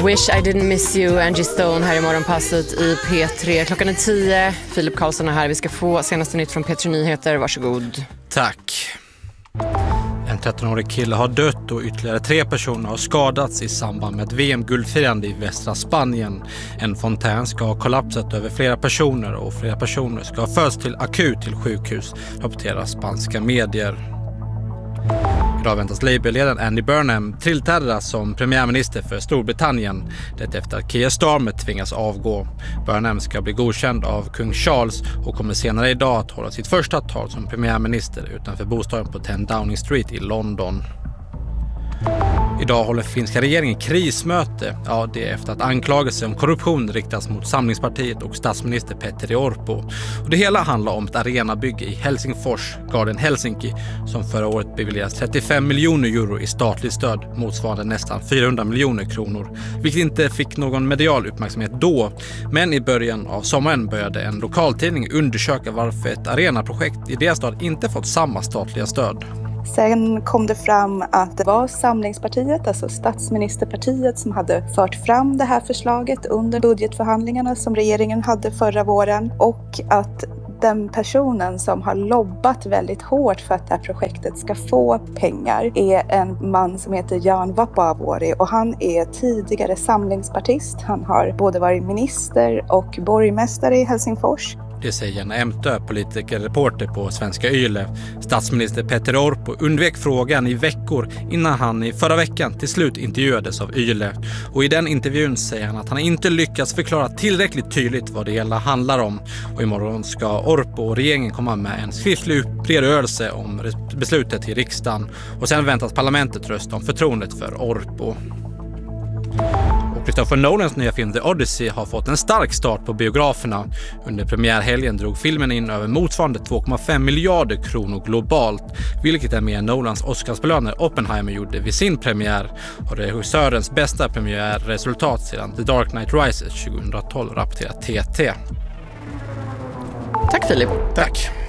Wish I didn't miss you, Angie Stone här i morgonpasset i P3. Klockan är 10, Filip Karlsson är här. Vi ska få senaste nytt från P3 Nyheter, varsågod. Tack. En 13-årig kille har dött och ytterligare 3 personer har skadats i samband med ett VM-guldfirande i västra Spanien. En fontän ska ha kollapsat över flera personer och flera personer ska ha förts till akut till sjukhus, rapporterar spanska medier. Idag väntas Labour-ledaren Andy Burnham tillträda som premiärminister för Storbritannien, det efter att Keir Starmer tvingas avgå. Burnham ska bli godkänd av kung Charles och kommer senare idag att hålla sitt första tal som premiärminister utanför bostaden på 10 Downing Street i London. Idag håller finska regeringen krismöte, det är efter att anklagelser om korruption riktas mot Samlingspartiet och statsminister Petteri Orpo. Och det hela handlar om ett arenabygge i Helsingfors, Garden Helsinki, som förra året beviljades 35 miljoner euro i statligt stöd, motsvarande nästan 400 miljoner kronor, vilket inte fick någon medial uppmärksamhet då. Men i början av sommaren började en lokaltidning undersöka varför ett arenaprojekt i deras stad inte fått samma statliga stöd. Sen kom det fram att det var Samlingspartiet, alltså statsministerpartiet, som hade fört fram det här förslaget under budgetförhandlingarna som regeringen hade förra våren, och att den personen som har lobbat väldigt hårt för att det här projektet ska få pengar är en man som heter Jan Vapaavuori, och han är tidigare samlingspartist. Han har både varit minister och borgmästare i Helsingfors. Det säger en Ämtö, politikerreporter på Svenska Yle. Statsminister Petteri Orpo undvek frågan i veckor innan han i förra veckan till slut intervjuades av Yle. Och i den intervjun säger han att han inte lyckats förklara tillräckligt tydligt vad det hela handlar om. Och imorgon ska Orpo och regeringen komma med en skriftlig redogörelse om beslutet till riksdagen. Och sen väntas parlamentet rösta om förtroendet för Orpo. Christopher Nolans nya film The Odyssey har fått en stark start på biograferna. Under premiärhelgen drog filmen in över motsvarande 2,5 miljarder kronor globalt, vilket är mer än Nolans Oscarsbelönare Oppenheimer gjorde vid sin premiär, och regissörens bästa premiärresultat sedan The Dark Knight Rises 2012, rapporterar TT. Tack Filip. Tack.